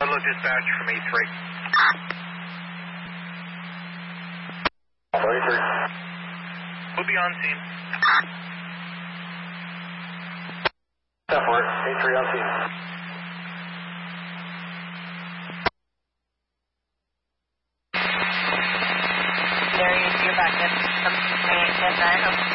Hello, dispatch from A3. A3. We'll be on scene. Step for it. A3 on scene. There, you're back at 28 10.